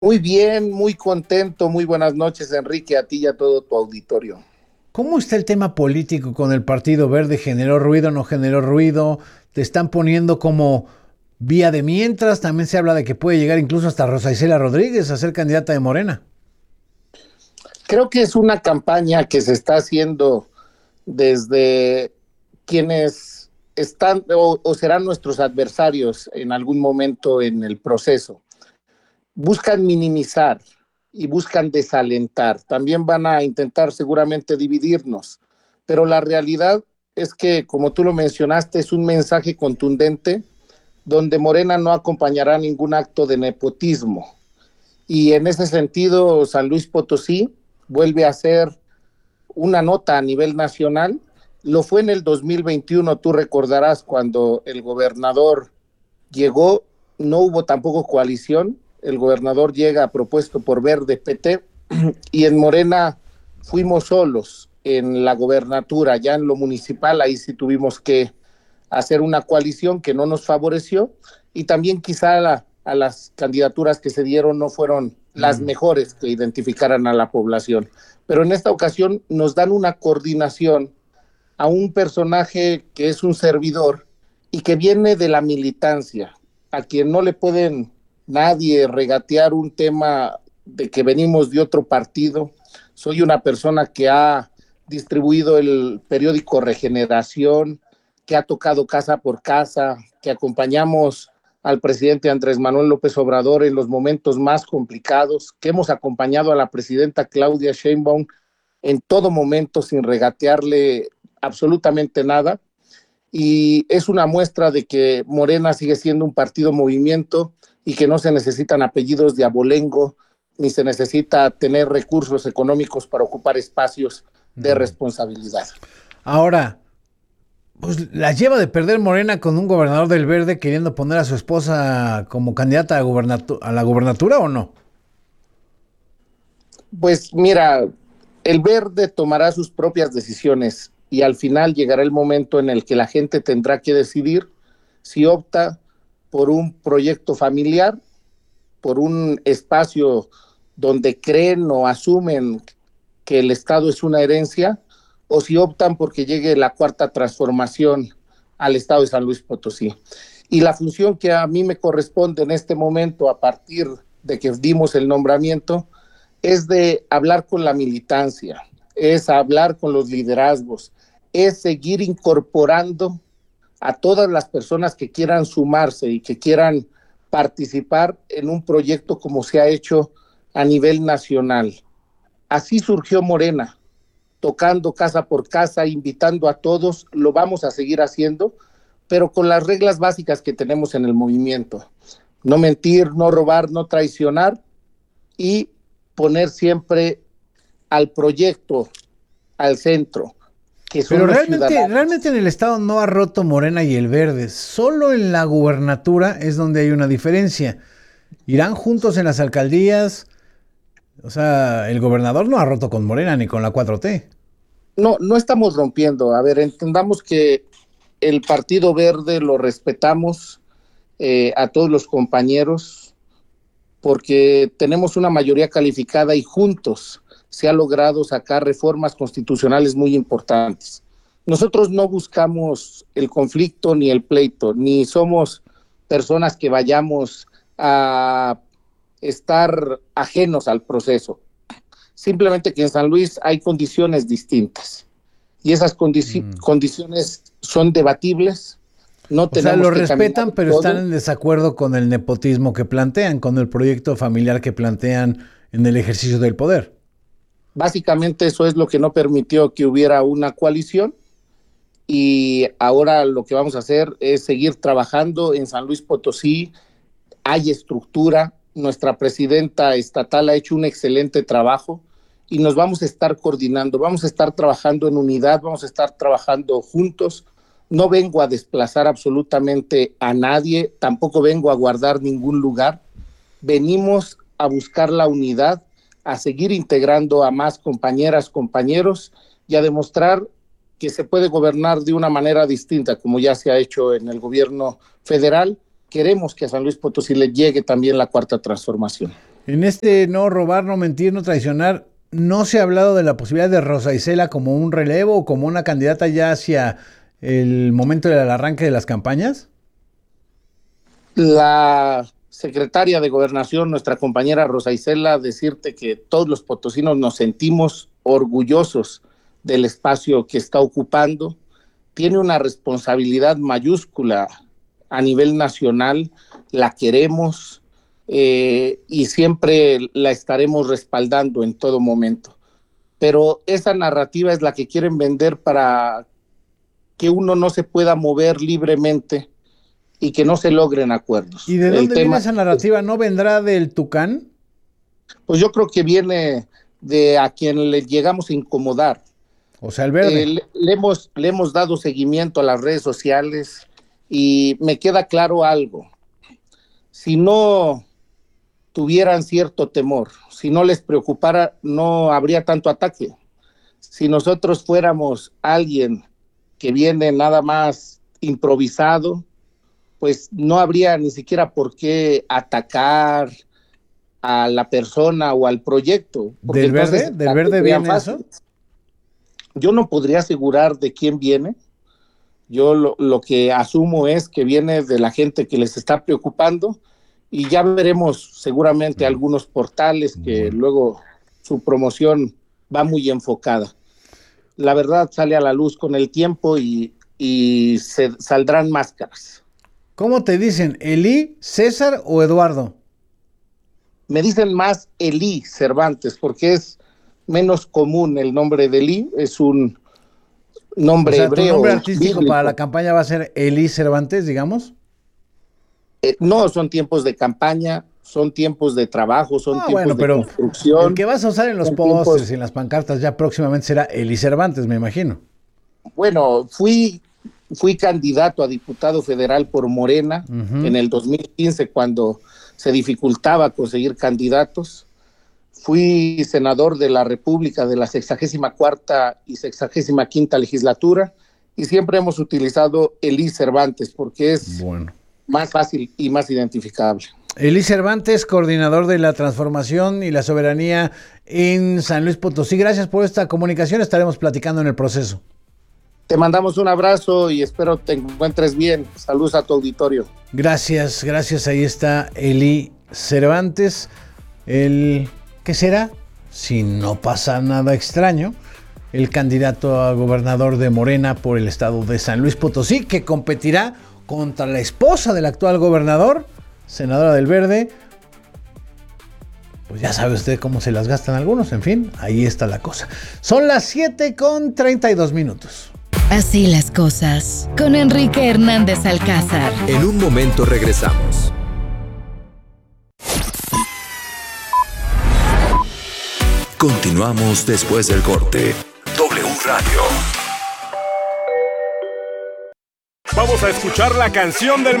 Muy bien, muy contento, muy buenas noches, Enrique, a ti y a todo tu auditorio. ¿Cómo está el tema político con el Partido Verde? ¿Generó ruido, no generó ruido? ¿Te están poniendo como vía de mientras? También se habla de que puede llegar incluso hasta Rosa Isela Rodríguez a ser candidata de Morena. Creo que es una campaña que se está haciendo desde quienes están o serán nuestros adversarios en algún momento en el proceso. Buscan minimizar y buscan desalentar. También van a intentar seguramente dividirnos, pero la realidad es que, como tú lo mencionaste, es un mensaje contundente donde Morena no acompañará ningún acto de nepotismo. Y en ese sentido, San Luis Potosí vuelve a ser una nota a nivel nacional. Lo fue en el 2021, tú recordarás, cuando el gobernador llegó, no hubo tampoco coalición, el gobernador llega propuesto por Verde PT y en Morena fuimos solos en la gobernatura, ya en lo municipal, ahí sí tuvimos que hacer una coalición que no nos favoreció y también quizá a las candidaturas que se dieron no fueron las mejores que identificaran a la población. Pero en esta ocasión nos dan una coordinación a un personaje que es un servidor y que viene de la militancia, a quien no le pueden nadie regatear un tema de que venimos de otro partido. Soy una persona que ha distribuido el periódico Regeneración, que ha tocado casa por casa, que acompañamos al presidente Andrés Manuel López Obrador en los momentos más complicados, que hemos acompañado a la presidenta Claudia Sheinbaum en todo momento sin regatearle absolutamente nada. Y es una muestra de que Morena sigue siendo un partido movimiento y que no se necesitan apellidos de abolengo, ni se necesita tener recursos económicos para ocupar espacios de responsabilidad. Ahora, pues la lleva de perder Morena con un gobernador del Verde queriendo poner a su esposa como candidata a la gubernatura, ¿o no? Pues mira, el Verde tomará sus propias decisiones y al final llegará el momento en el que la gente tendrá que decidir si opta por un proyecto familiar, por un espacio donde creen o asumen que el Estado es una herencia, o si optan porque llegue la cuarta transformación al Estado de San Luis Potosí. Y la función que a mí me corresponde en este momento, a partir de que dimos el nombramiento, es de hablar con la militancia, es hablar con los liderazgos, es seguir incorporando a todas las personas que quieran sumarse y que quieran participar en un proyecto como se ha hecho a nivel nacional. Así surgió Morena, tocando casa por casa, invitando a todos, lo vamos a seguir haciendo, pero con las reglas básicas que tenemos en el movimiento. No mentir, no robar, no traicionar y poner siempre al proyecto al centro, que son Pero los ciudadanos. realmente en el estado no ha roto Morena y el Verde. Solo en la gubernatura es donde hay una diferencia. Irán juntos en las alcaldías. O sea, el gobernador no ha roto con Morena ni con la 4T. No, no estamos rompiendo. A ver, entendamos que el Partido Verde lo respetamos a todos los compañeros porque tenemos una mayoría calificada y juntos se ha logrado sacar reformas constitucionales muy importantes. Nosotros no buscamos el conflicto ni el pleito, ni somos personas que vayamos a estar ajenos al proceso. Simplemente que en San Luis hay condiciones distintas y esas condiciones son debatibles. No O sea, tenemos lo que caminar respetan, en pero están todo. en desacuerdo con el nepotismo que plantean, con el proyecto familiar que plantean en el ejercicio del poder. Básicamente eso es lo que no permitió que hubiera una coalición y ahora lo que vamos a hacer es seguir trabajando en San Luis Potosí. Hay estructura, nuestra presidenta estatal ha hecho un excelente trabajo y nos vamos a estar coordinando, vamos a estar trabajando en unidad, vamos a estar trabajando juntos. No vengo a desplazar absolutamente a nadie, tampoco vengo a guardar ningún lugar. Venimos a buscar la unidad, a seguir integrando a más compañeras, compañeros y a demostrar que se puede gobernar de una manera distinta, como ya se ha hecho en el gobierno federal. Queremos que a San Luis Potosí le llegue también la cuarta transformación. En este no robar, no mentir, no traicionar, ¿no se ha hablado de la posibilidad de Rosa Isela como un relevo o como una candidata ya hacia el momento del arranque de las campañas? La secretaria de Gobernación, nuestra compañera Rosa Isela, decirte que todos los potosinos nos sentimos orgullosos del espacio que está ocupando. Tiene una responsabilidad mayúscula a nivel nacional, la queremos y siempre la estaremos respaldando en todo momento. Pero esa narrativa es la que quieren vender para que uno no se pueda mover libremente y que no se logren acuerdos. ¿Y de dónde viene esa narrativa? ¿No vendrá del Tucán? Pues yo creo que viene de a quien le llegamos a incomodar. O sea, el Verde. Le hemos dado seguimiento a las redes sociales y me queda claro algo. Si no tuvieran cierto temor, si no les preocupara, no habría tanto ataque. Si nosotros fuéramos alguien que viene nada más improvisado, pues no habría ni siquiera por qué atacar a la persona o al proyecto. ¿Del Verde? ¿Del Verde viene eso? Yo no podría asegurar de quién viene. Yo lo que asumo es que viene de la gente que les está preocupando y ya veremos seguramente algunos portales que luego su promoción va muy enfocada. La verdad sale a la luz con el tiempo y se saldrán máscaras. ¿Cómo te dicen? ¿Elí, César o Eduardo? Me dicen más Elí Cervantes porque es menos común el nombre de Elí, es un nombre hebreo. ¿Tu nombre artístico bíblico para la campaña va a ser Elí Cervantes, digamos? No, son tiempos de campaña, son tiempos de trabajo, son tiempos de construcción. El que vas a usar en los pósters y en las pancartas ya próximamente será Elí Cervantes, me imagino. Bueno, fui candidato a diputado federal por Morena en el 2015 cuando se dificultaba conseguir candidatos. Fui senador de la República de la 64ª y 65ª legislatura y siempre hemos utilizado Elí Cervantes porque es más fácil y más identificable. Elí Cervantes, coordinador de la transformación y la soberanía en San Luis Potosí. Gracias por esta comunicación, estaremos platicando en el proceso. Te mandamos un abrazo y espero te encuentres bien. Saludos a tu auditorio. Gracias. Ahí está Elí Cervantes. ¿Qué será? Si no pasa nada extraño, el candidato a gobernador de Morena por el estado de San Luis Potosí, que competirá contra la esposa del actual gobernador, senadora del Verde. Pues ya sabe usted cómo se las gastan algunos. En fin, ahí está la cosa. Son las 7:32. Así las cosas, con Enrique Hernández Alcázar. En un momento regresamos. Continuamos después del corte. W Radio. Vamos a escuchar la canción del